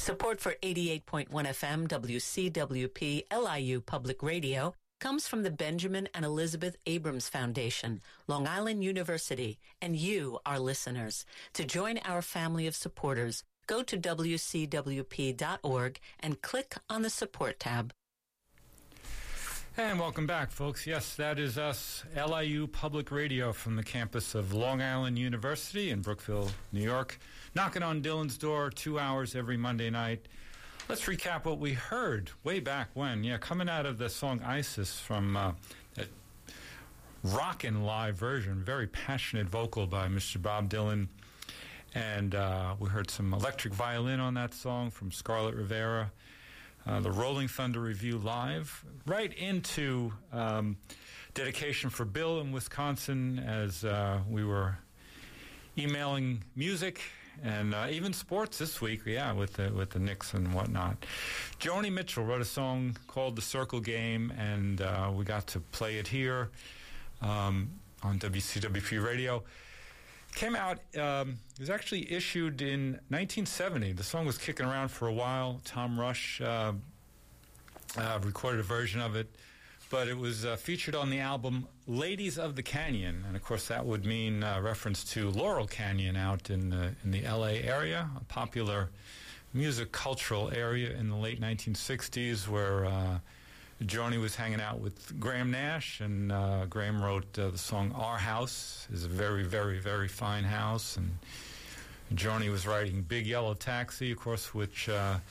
Support for 88.1 FM WCWP LIU Public Radio comes from the Benjamin and Elizabeth Abrams Foundation, Long Island University, and you, our listeners. To join our family of supporters, go to wcwp.org and click on the support tab. And welcome back, folks. Yes, that is us, LIU Public Radio from the campus of Long Island University in Brookville, New York. Knocking on Dylan's door 2 hours every Monday night. Let's recap what we heard way back when. Yeah, coming out of the song Isis from a rockin' live version, very passionate vocal by Mr. Bob Dylan. And we heard some electric violin on that song from Scarlett Rivera. The Rolling Thunder Review Live, right into dedication for Bill in Wisconsin as we were emailing music and even sports this week, with the Knicks and whatnot. Joni Mitchell wrote a song called The Circle Game, and we got to play it here on WCWP Radio. Came out, it was actually issued in 1970. The song was kicking around for a while. Tom Rush recorded a version of it, but it was featured on the album Ladies of the Canyon, and of course that would mean reference to Laurel Canyon out in the LA area, a popular music cultural area in the late 1960s where Joni was hanging out with Graham Nash, and Graham wrote the song Our House is a very, very, very fine house, and Joni was writing Big Yellow Taxi, of course, which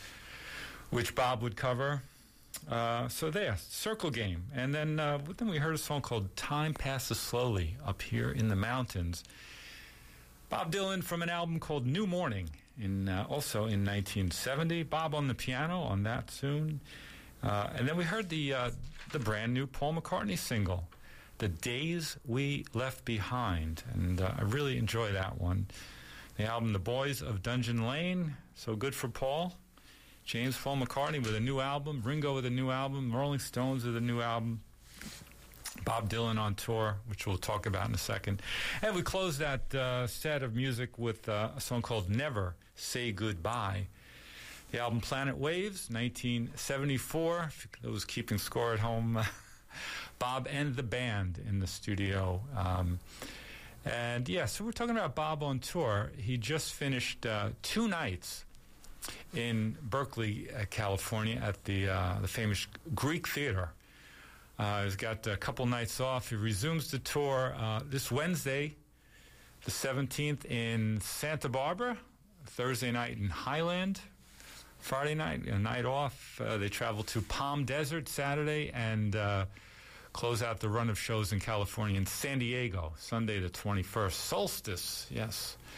Bob would cover. So there, Circle Game. And then we heard a song called Time Passes Slowly up here in the mountains. Bob Dylan from an album called New Morning, also in 1970. Bob on the piano on that soon. And then we heard the brand new Paul McCartney single, The Days We Left Behind. And I really enjoy that one. The album The Boys of Dungeon Lane, so good for Paul. James Paul McCartney with a new album, Ringo with a new album, Rolling Stones with a new album, Bob Dylan on tour, which we'll talk about in a second. And we closed that set of music with a song called Never Say Goodbye. The album Planet Waves, 1974. For those keeping score at home, Bob and the band in the studio. And yeah, so we're talking about Bob on tour. He just finished 2 nights in Berkeley, California, at the famous Greek Theater. He's got a couple nights off. He resumes the tour this Wednesday, the 17th, in Santa Barbara, Thursday night in Highland, Friday night, a night off. They travel to Palm Desert Saturday and close out the run of shows in California in San Diego, Sunday the 21st. Solstice, yes.